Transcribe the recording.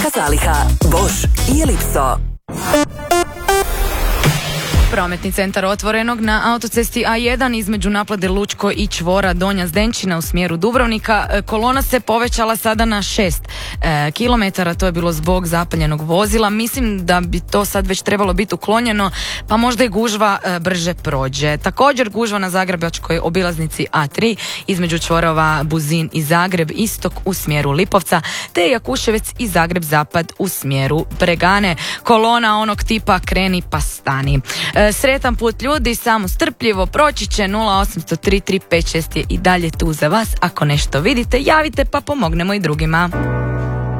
Zaliha, Bosch i Elipso. Prometni centar Otvorenog na autocesti A1 između naplade Lučko i čvora Donja Zdenčina u smjeru Dubrovnika. Kolona se povećala sada na 6 kilometara, to je bilo zbog zapaljenog vozila. Mislim da bi to sad već trebalo biti uklonjeno, pa možda i gužva brže prođe. Također gužva na zagrebačkoj obilaznici A3 između čvorova Buzin i Zagreb istok u smjeru Lipovca, te Jakuševec i Zagreb zapad u smjeru Bregane. Kolona onog tipa kreni pa stani. Sretan put ljudi, samo strpljivo, proći će. 0800 3356 je i dalje tu za vas. Ako nešto vidite, javite pa pomognemo i drugima.